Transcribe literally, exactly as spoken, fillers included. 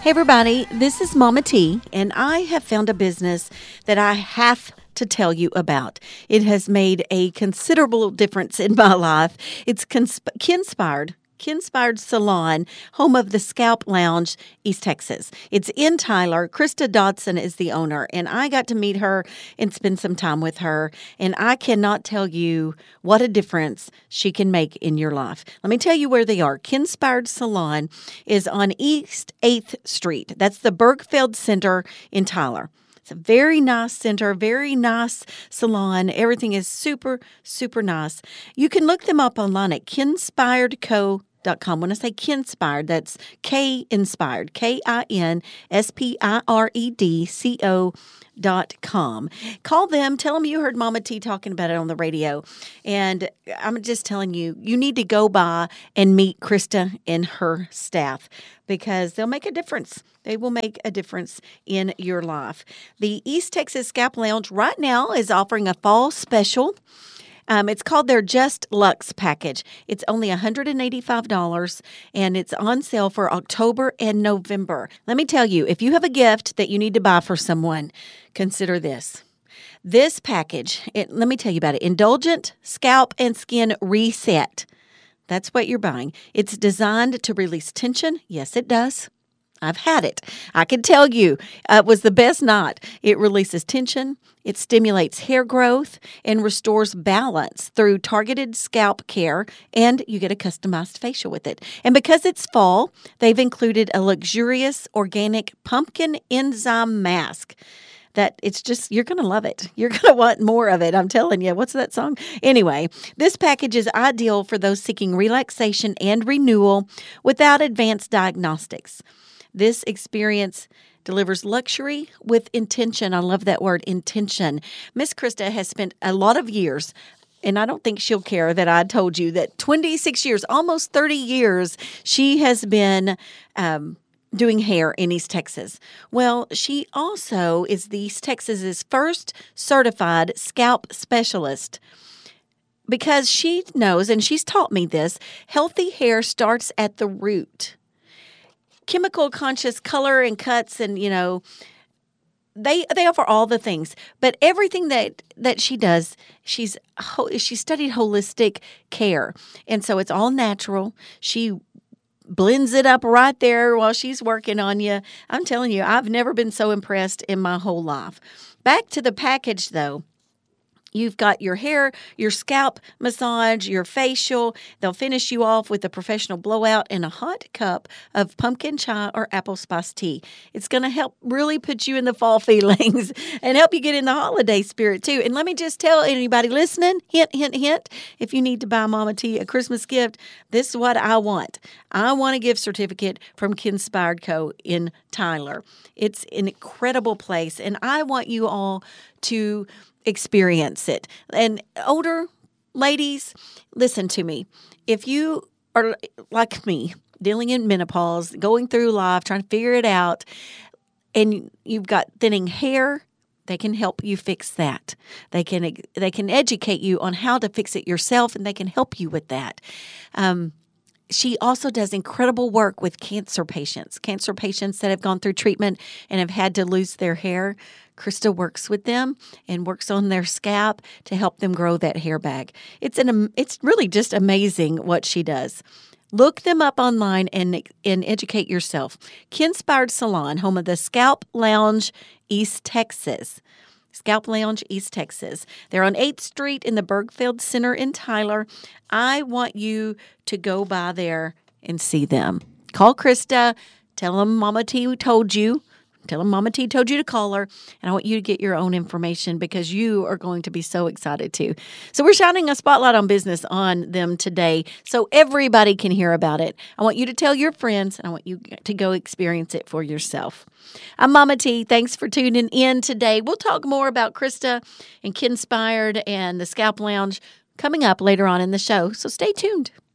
Hey everybody, this is Mama T, and I have found a business that I have to tell you about. It has made a considerable difference in my life. It's Consp- Kinspired. Kinspired Salon, home of the Scalp Lounge, East Texas. It's in Tyler. Krista Dodson is the owner, and I got to meet her and spend some time with her, and I cannot tell you what a difference she can make in your life. Let me tell you where they are. Kinspired Salon is on East eighth Street. That's the Bergfeld Center in Tyler. It's a very nice center, very nice salon. Everything is super, super nice. You can look them up online at kinspired co dot com. When I say Kinspired, that's K Inspired, K I N S P I R E D C O dot com. Call them, tell them you heard Mama T talking about it on the radio. And I'm just telling you, you need to go by and meet Krista and her staff because they'll make a difference. They will make a difference in your life. The East Texas Scalp Lounge right now is offering a fall special. Um, it's called their Just Luxe package. It's only one hundred eighty-five dollars, and it's on sale for October and November. Let me tell you, if you have a gift that you need to buy for someone, consider this. This package, it, let me tell you about it. Indulgent Scalp and Skin Reset. That's what you're buying. It's designed to release tension. Yes, it does. I've had it. I can tell you uh, it was the best night. It releases tension, it stimulates hair growth, and restores balance through targeted scalp care, and you get a customized facial with it. And because it's fall, they've included a luxurious organic pumpkin enzyme mask. That it's just, you're going to love it. You're going to want more of it. I'm telling you. What's that song? Anyway, this package is ideal for those seeking relaxation and renewal without advanced diagnostics. This experience delivers luxury with intention. I love that word, intention. Miss Krista has spent a lot of years, and I don't think she'll care that I told you that twenty-six years, almost thirty years, she has been um, doing hair in East Texas. Well, she also is the East Texas's first certified scalp specialist. Because she knows, and she's taught me this, healthy hair starts at the root. Chemical conscious color and cuts, and you know, they they offer all the things, but everything that that she does, she's she studied holistic care, and so it's all natural. She blends it up right there while she's working on you. I'm telling you, I've never been so impressed in my whole life. Back to the package, though. You've got your hair, your scalp massage, your facial. They'll finish you off with a professional blowout and a hot cup of pumpkin chai or apple spice tea. It's going to help really put you in the fall feelings and help you get in the holiday spirit too. And let me just tell anybody listening, hint, hint, hint, if you need to buy Mama T a Christmas gift, this is what I want. I want a gift certificate from Kinspired Co. in Tyler. It's an incredible place, and I want you all to experience it. And older ladies, listen to me. If you are like me, dealing in menopause, going through life, trying to figure it out, and you've got thinning hair, they can help you fix that. They can they can educate you on how to fix it yourself, and they can help you with that. Um, She also does incredible work with cancer patients, cancer patients that have gone through treatment and have had to lose their hair. Krista works with them and works on their scalp to help them grow that hair back. It's an it's really just amazing what she does. Look them up online and, and educate yourself. Kinspired Salon, home of the Scalp Lounge, East Texas. Scalp Lounge, East Texas. They're on eighth Street in the Bergfeld Center in Tyler. I want you to go by there and see them. Call Krista. Tell them Mama T told you. Tell them Mama T told you to call her. And I want you to get your own information because you are going to be so excited too. So we're shining a spotlight on business on them today so everybody can hear about it. I want you to tell your friends, and I want you to go experience it for yourself. I'm Mama T. Thanks for tuning in today. We'll talk more about Krista and Kinspired and the Scalp Lounge coming up later on in the show. So stay tuned.